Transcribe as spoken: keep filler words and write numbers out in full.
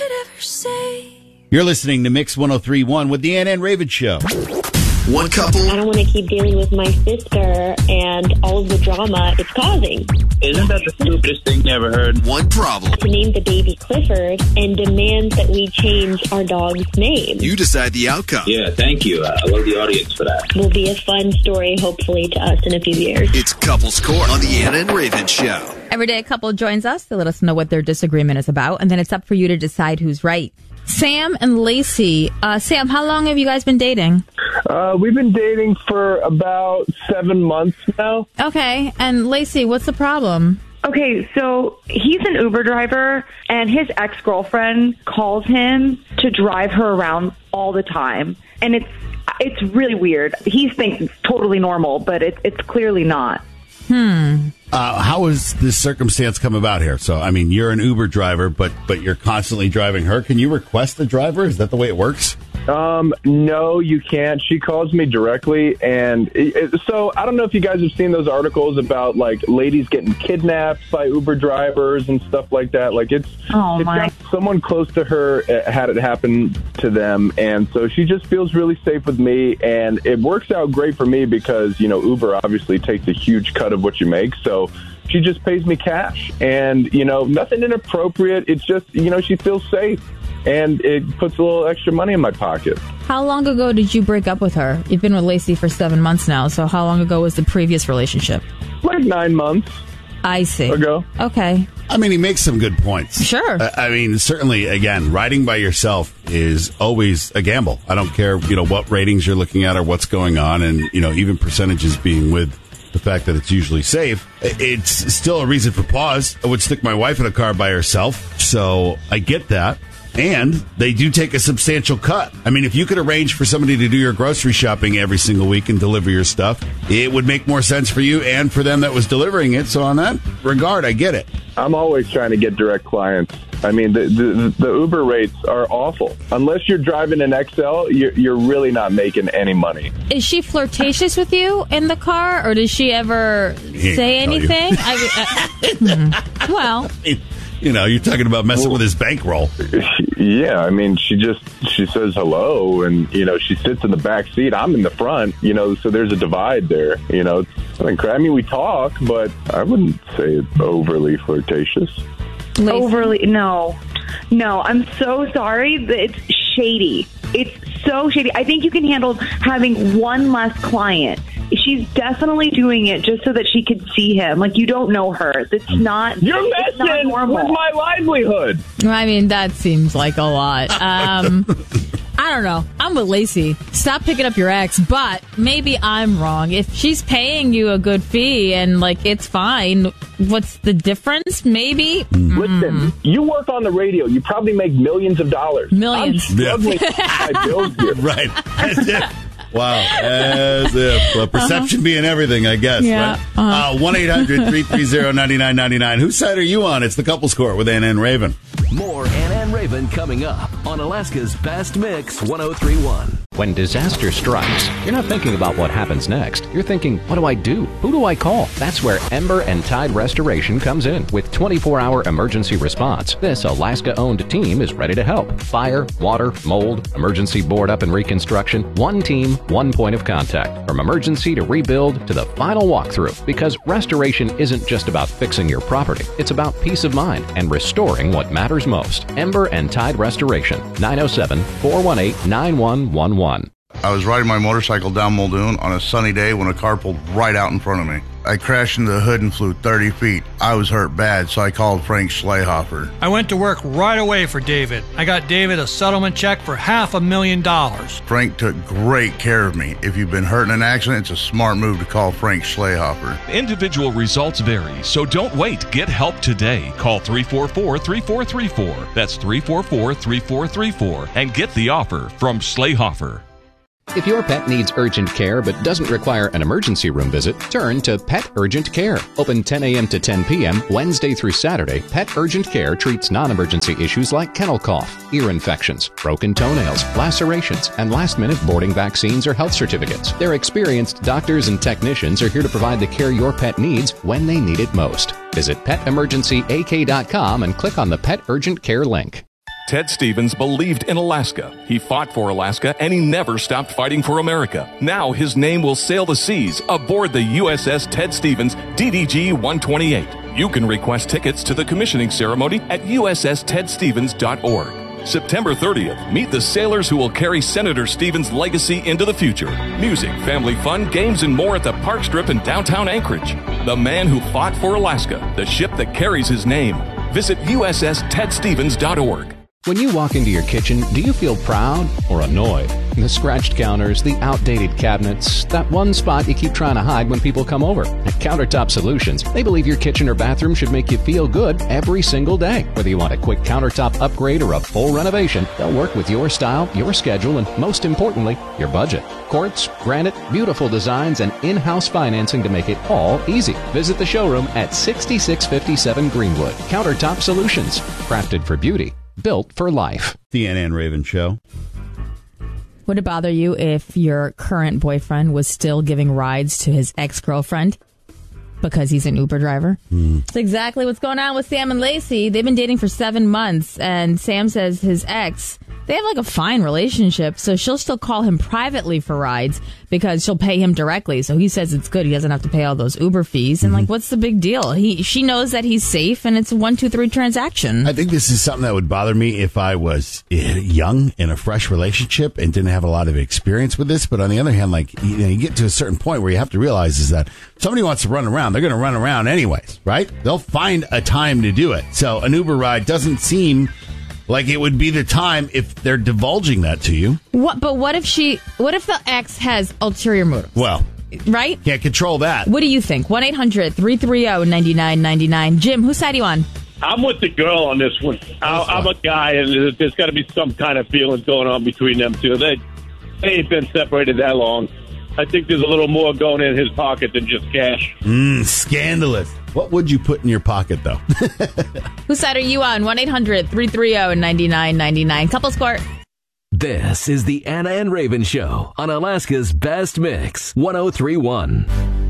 could ever say. You're listening to Mix one oh three point one with the Ann and Raven Show. One couple. I don't want to keep dealing with my sister and all of the drama it's causing. Isn't that the stupidest thing you ever heard? One problem. To name the baby Clifford and demand that we change our dog's name. You decide the outcome. Yeah, thank you. Uh, I love the audience for that. Will be a fun story, hopefully, to us in a few years. It's Couples Court on the Ann and Raven Show. Every day a couple joins us to let us know what their disagreement is about, and then it's up for you to decide who's right. Sam and Lacey. Uh, Sam, how long have you guys been dating? Uh, we've been dating for about seven months now. Okay, and Lacey, what's the problem? Okay, so he's an Uber driver, and his ex-girlfriend calls him to drive her around all the time. And it's it's really weird. He thinks it's totally normal, but it, it's clearly not. Hmm. Uh, how has this circumstance come about here? So, I mean, you're an Uber driver, but but you're constantly driving her. Can you request the driver? Is that the way it works? Um, no, you can't. She calls me directly, and it, it, so I don't know if you guys have seen those articles about like ladies getting kidnapped by Uber drivers and stuff like that. Like it's, oh, it's my. someone close to her uh, had it happen to them, and so she just feels really safe with me, and it works out great for me because you know Uber obviously takes a huge cut of what you make, so. She just pays me cash, and, you know, nothing inappropriate. It's just, you know, she feels safe, and it puts a little extra money in my pocket. How long ago did you break up with her? You've been with Lacey for seven months now, so how long ago was the previous relationship? Like nine months. I see. Ago. Okay. I mean, he makes some good points. Sure. Uh, I mean, certainly, again, riding by yourself is always a gamble. I don't care, you know, what ratings you're looking at or what's going on, and, you know, even percentages being with the fact that it's usually safe, it's still a reason for pause. I would stick my wife in a car by herself, so I get that. And they do take a substantial cut. I mean, if you could arrange for somebody to do your grocery shopping every single week and deliver your stuff, it would make more sense for you and for them that was delivering it. So on that regard, I get it. I'm always trying to get direct clients. I mean, the the, the Uber rates are awful. Unless you're driving an X L, you're, you're really not making any money. Is she flirtatious with you in the car, or does she ever say anything? I, uh, hmm. Well... You know, you're talking about messing with his bankroll. Yeah, I mean, she just, she says hello, and, you know, she sits in the back seat. I'm in the front, you know, so there's a divide there. You know, it's, I mean, we talk, but I wouldn't say it's overly flirtatious. Lacey. Overly, no. No, I'm so sorry. It's shady. It's so shady. I think you can handle having one less client. She's definitely doing it just so that she could see him. Like, you don't know her. It's not. You're messing with my livelihood. I mean, that seems like a lot. Um, I don't know. I'm with Lacey. Stop picking up your ex, but maybe I'm wrong. If she's paying you a good fee and, like, it's fine, what's the difference? Maybe? Listen, you work on the radio. You probably make millions of dollars. Millions. I'm struggling with my bills here. Right. As if. Wow. As if. Well, perception uh-huh. being everything, I guess. Yeah. Right? Uh-huh. Uh, one eight hundred three three zero nine nine nine nine. Whose side are you on? It's the Couples Court with Ann and Raven. More Ann and Raven coming up on Alaska's Best Mix one oh three point one. When disaster strikes, you're not thinking about what happens next. You're thinking, what do I do? Who do I call? That's where Ember and Tide Restoration comes in with twenty-four hour emergency response. This Alaska-owned team is ready to help. Fire, water, mold, emergency board up and reconstruction. One team, one point of contact. From emergency to rebuild to the final walkthrough. Because restoration isn't just about fixing your property. It's about peace of mind and restoring what matters most. Ember and Tide Restoration. nine oh seven, four one eight, nine one one one. I was riding my motorcycle down Muldoon on a sunny day when a car pulled right out in front of me. I crashed into the hood and flew thirty feet. I was hurt bad, so I called Frank Schlehofer. I went to work right away for David. I got David a settlement check for half a million dollars. Frank took great care of me. If you've been hurt in an accident, it's a smart move to call Frank Schlehofer. Individual results vary, so don't wait. Get help today. Call three four four, three four three four. That's three four four, three four three four and get the offer from Schlehofer. If your pet needs urgent care but doesn't require an emergency room visit, turn to Pet Urgent Care. Open ten a.m. to ten p.m. Wednesday through Saturday, Pet Urgent Care treats non-emergency issues like kennel cough, ear infections, broken toenails, lacerations, and last-minute boarding vaccines or health certificates. Their experienced doctors and technicians are here to provide the care your pet needs when they need it most. Visit pet emergency a k dot com and click on the Pet Urgent Care link. Ted Stevens believed in Alaska. He fought for Alaska, and he never stopped fighting for America. Now his name will sail the seas aboard the U S S Ted Stevens D D G one twenty-eight. You can request tickets to the commissioning ceremony at U S S ted stevens dot org. September thirtieth, meet the sailors who will carry Senator Stevens' legacy into the future. Music, family fun, games, and more at the Park Strip in downtown Anchorage. The man who fought for Alaska, the ship that carries his name. Visit U S S ted stevens dot org. When you walk into your kitchen, do you feel proud or annoyed? The scratched counters, the outdated cabinets, that one spot you keep trying to hide when people come over. At Countertop Solutions, they believe your kitchen or bathroom should make you feel good every single day. Whether you want a quick countertop upgrade or a full renovation, they'll work with your style, your schedule, and most importantly, your budget. Quartz, granite, beautiful designs, and in-house financing to make it all easy. Visit the showroom at sixty-six fifty-seven Greenwood. Countertop Solutions, crafted for beauty. Built for life. The Ann and Raven Show. Would it bother you if your current boyfriend was still giving rides to his ex-girlfriend because he's an Uber driver? Mm. That's exactly what's going on with Sam and Lacey. They've been dating for seven months, and Sam says his ex, they have like a fine relationship, so she'll still call him privately for rides because she'll pay him directly. So he says it's good. He doesn't have to pay all those Uber fees. And, mm-hmm. like, what's the big deal? He She knows that he's safe, and it's a one, two, three transaction. I think this is something that would bother me if I was young in a fresh relationship and didn't have a lot of experience with this. But on the other hand, like, you know, you get to a certain point where you have to realize is that somebody wants to run around. They're going to run around anyways, right? They'll find a time to do it. So an Uber ride doesn't seem like it would be the time if they're divulging that to you. What? But what if she? What if the ex has ulterior motives? Well, right? Can't control that. What do you think? one eight hundred three three zero nine nine nine nine. Jim, whose side are you on? I'm with the girl on this one. I'm a guy, and there's got to be some kind of feelings going on between them two. They, they ain't been separated that long. I think there's a little more going in his pocket than just cash. Mmm, scandalous. What would you put in your pocket, though? Whose side are you on? one eight hundred three three zero nine nine nine nine. Couples Court. This is the Anna and Raven Show on Alaska's Best Mix, one oh three point one.